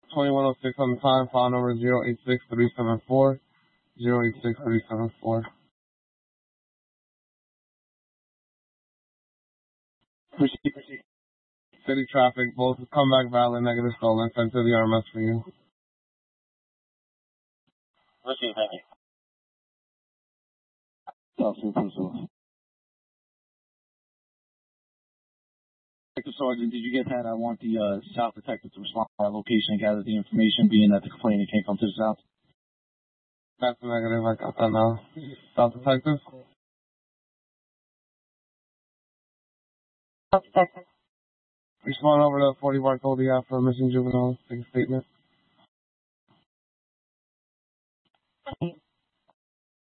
2106 on the time, file number 086374, 086374. Proceed. City traffic, both comeback valid, negative stolen, sent to the RMS for you. Proceed, thank you. Detective Sergeant, did you get that? I want the South Detective to respond to that location and gather the information, being that the complainant can't come to the South. That's a negative, I got that now. South Detective? South Detective. Respond over to 40 Bartholdi for a missing juvenile. Take a statement.